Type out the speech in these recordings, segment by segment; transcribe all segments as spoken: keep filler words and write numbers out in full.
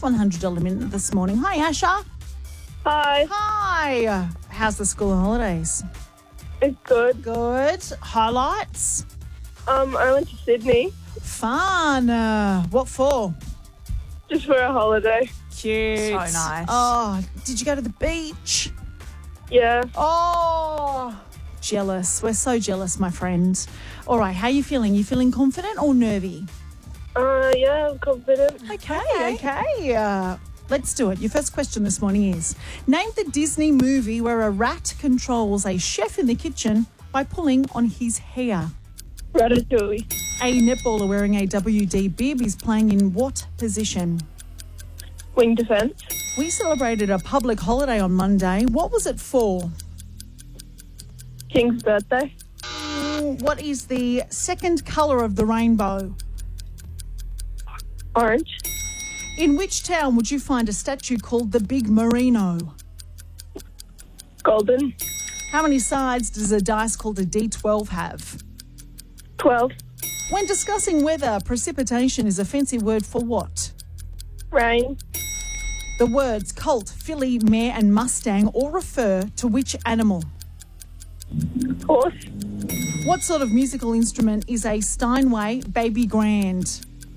one hundred dollars minute this morning. Hi, Asha. Hi. Hi. How's the school holidays? It's good. Good. Highlights? Um, I went to Sydney Fun. Uh, what for? just for a holiday. Cute. So nice. Oh, did you go to the beach? Yeah. Oh, jealous. We're so jealous, my friend. All right, how you feeling? You feeling confident or nervy? Uh, yeah, I'm confident. Okay, okay. Uh, let's do it. Your first question this morning is, name the Disney movie where a rat controls a chef in the kitchen by pulling on his hair. Ratatouille. A netballer wearing a W D bib is playing in what position? Wing defence. We celebrated a public holiday on Monday. What was it for? King's birthday. Mm, What is the second colour of the rainbow? Orange. In which town would you find a statue called the Big Merino? Golden. How many sides does a dice called a D twelve have? twelve. When discussing weather, precipitation is a fancy word for what? Rain. The words colt, filly, mare and mustang all refer to which animal? Horse. What sort of musical instrument is a Steinway baby grand?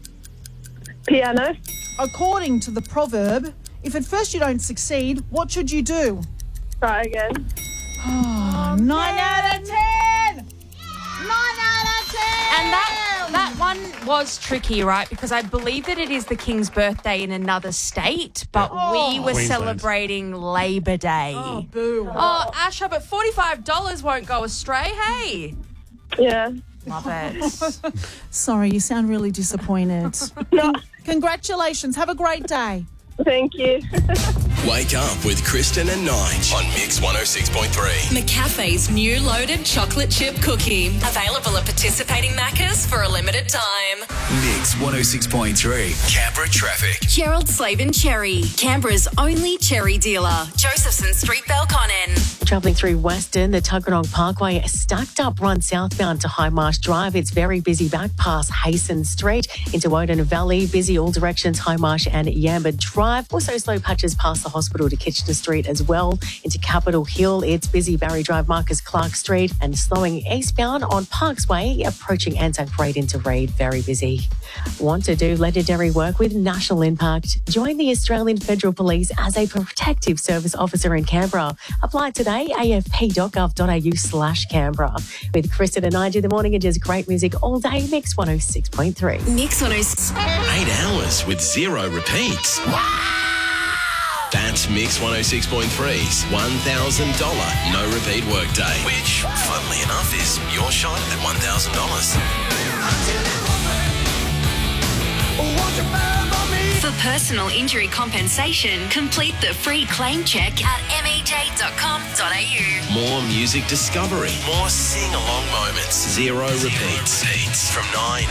Piano. According to the proverb, if at first you don't succeed, what should you do? Try again. Oh, nine out of ten! Nine out of ten! And that that one was tricky, right? Because I believe that it is the King's birthday in another state, but Oh. we were Queensland. celebrating Labor Day. Oh, boo. Oh, Asha, but forty-five dollars won't go astray, hey? Yeah. Love it. Sorry, you sound really disappointed. No. Congratulations. Have a great day. Thank you. Wake up with Kristen and Nige on Mix one oh six point three. McCafe's new loaded chocolate chip cookie. Available at participating Maccas for a limited time. Mix one oh six point three. Canberra traffic. Gerald Slavin Cherry, Canberra's only cherry dealer. Josephson Street, Belconnen. Travelling through Western, the Tuggeranong Parkway, a stacked up run southbound to High Marsh Drive. It's very busy back past Hasten Street into Woden Valley. Busy all directions, High Marsh and Yamba Drive. Also slow patches past the hospital to Kitchener Street as well. Into Capitol Hill, it's busy Barry Drive, Marcus Clark Street, and slowing eastbound on Parks Way, approaching Anzac Parade into Reid. Very busy. Want to do legendary work with national impact? Join the Australian Federal Police as a protective service officer in Canberra. Apply today, a f p dot gov dot a u slash Canberra. With Kristen and I do the morning and just great music all day. Mix one oh six point three. Mix one oh six. Eight hours with zero repeats. That's Mix one oh six point three's one thousand dollars no repeat workday, which, funnily enough, is your shot at one thousand dollars. For personal injury compensation, complete the free claim check at m e j dot com dot a u. More music discovery, more sing-along moments, zero repeats. Repeats from nine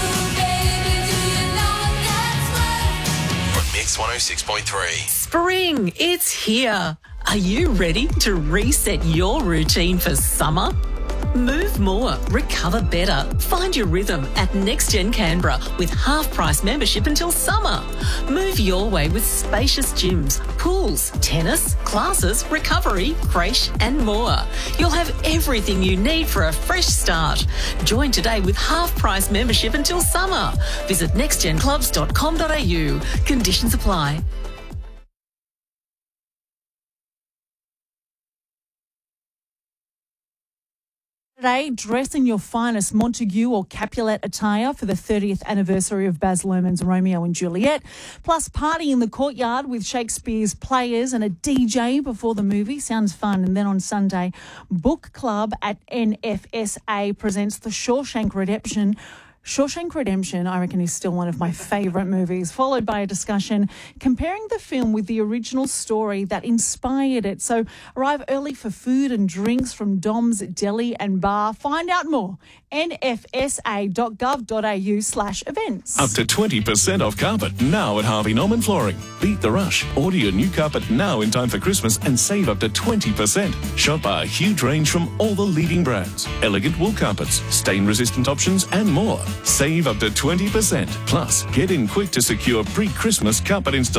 on Mix one oh six point three. Spring, it's here. Are you ready to reset your routine for summer? Move more, recover better. Find your rhythm at NextGen Canberra with half-price membership until summer. Move your way with spacious gyms, pools, tennis, classes, recovery, creche and more. You'll have everything you need for a fresh start. Join today with half-price membership until summer. Visit next gen clubs dot com dot a u. Conditions apply. Today, dress in your finest Montague or Capulet attire for the thirtieth anniversary of Baz Luhrmann's Romeo and Juliet. Plus, party in the courtyard with Shakespeare's players and a D J before the movie. Sounds fun. And then on Sunday, Book Club at N F S A presents The Shawshank Redemption. Shawshank Redemption, I reckon, is still one of my favourite movies, followed by a discussion comparing the film with the original story that inspired it. So arrive early for food and drinks from Dom's Deli and Bar. Find out more, n f s a dot gov dot a u slash events. Up to twenty percent off carpet now at Harvey Norman Flooring. Beat the rush. Order your new carpet now in time for Christmas and save up to twenty percent. Shop our huge range from all the leading brands. Elegant wool carpets, stain-resistant options and more. Save up to twenty percent. Plus, get in quick to secure pre-Christmas carpet installation.